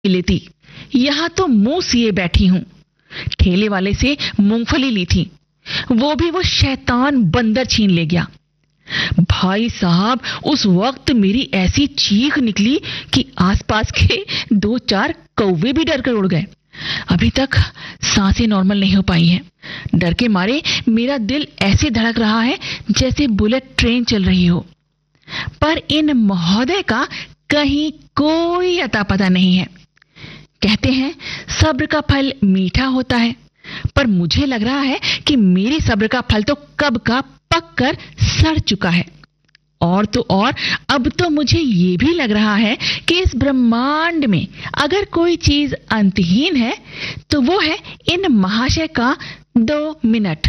लेती, यहाँ तो मुंह सिए बैठी हूँ। ठेले वाले से मूंगफली ली थी, वो भी वो शैतान बंदर छीन ले गया। भाई साहब, उस वक्त मेरी ऐसी चीख निकली कि आसपास के 2-4 कौवे भी डर कर उड़ गए। अभी तक सांसें नॉर्मल नहीं हो पाई हैं। डर के मारे मेरा दिल ऐसे धड़क रहा है जैसे बुलेट ट्रेन चल रही हो। पर इन महोदय का कहीं कोई अता पता नहीं है। कहते हैं सब्र का फल मीठा होता है, पर मुझे लग रहा है कि मेरी सब्र का फल तो कब का पक कर सड़ चुका है। और तो और अब तो मुझे ये भी लग रहा है कि इस ब्रह्मांड में अगर कोई चीज अंतहीन है तो वो है इन महाशय का 2 मिनट।